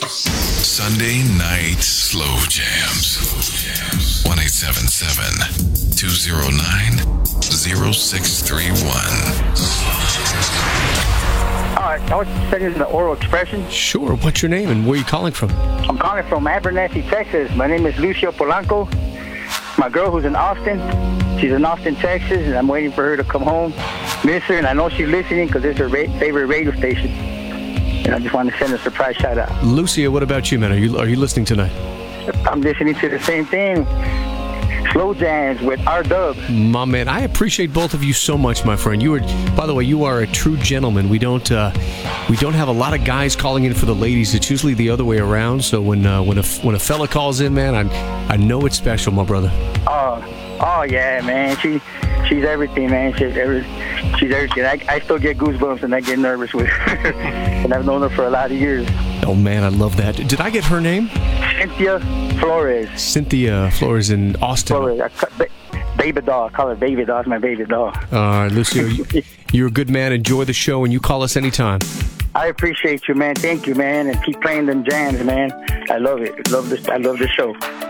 Sunday night slow jams. 1-877-209-0631. I was sending the oral expression. Sure. What's your name and where are you calling from? I'm calling from Abernathy, Texas. My name is Lucio Polanco. My girl who's in Austin, she's in Austin, Texas, and I'm waiting for her to come home. Miss her, and I know she's listening because it's her favorite radio station. And I just want to send a surprise shout out. Lucia, what about you, man? Are you listening tonight? I'm listening to the same thing. Slow jams with R-Dub. My man, I appreciate both of you so much, my friend. By the way, you are a true gentleman. We don't have a lot of guys calling in for the ladies. It's usually the other way around. So when a fella calls in, man, I know it's special, my brother. Oh yeah, man. She's everything, man. She's everything. I still get goosebumps and I get nervous with her. And I've known her for a lot of years. Oh man, I love that. Did I get her name? Cynthia Flores. Cynthia Flores in Austin. Flores. Baby doll. I call her baby doll. It's my baby doll. All right, Lucio, you're a good man. Enjoy the show, and you call us anytime. I appreciate you, man. Thank you, man. And keep playing them jams, man. I love it. I love the show.